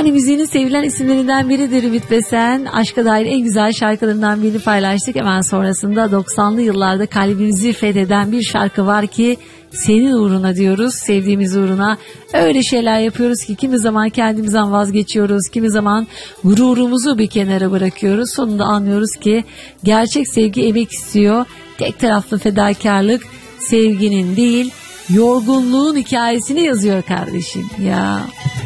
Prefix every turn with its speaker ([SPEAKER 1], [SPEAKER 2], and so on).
[SPEAKER 1] Yani müziğinin sevilen isimlerinden biridir Ümit Besen. Aşka dair en güzel şarkılarından birini paylaştık. Hemen sonrasında 90'lı yıllarda kalbimizi fetheden bir şarkı var ki senin uğruna diyoruz, sevdiğimiz uğruna. Öyle şeyler yapıyoruz ki kimi zaman kendimizden vazgeçiyoruz, kimi zaman gururumuzu bir kenara bırakıyoruz. Sonunda anlıyoruz ki gerçek sevgi emek istiyor. Tek taraflı fedakarlık sevginin değil, yorgunluğun hikayesini yazıyor kardeşim ya.